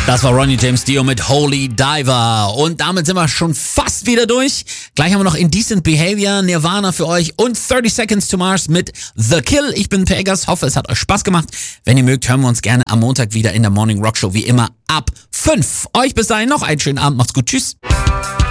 Das war Ronnie James Dio mit Holy Diver. Und damit sind wir schon fast wieder durch. Gleich haben wir noch Indecent Behavior, Nirvana für euch und 30 Seconds to Mars mit The Kill. Ich bin Pegas, hoffe es hat euch Spaß gemacht. Wenn ihr mögt, hören wir uns gerne am Montag wieder in der Morning Rock Show, wie immer ab 5. Euch bis dahin noch einen schönen Abend, macht's gut, tschüss.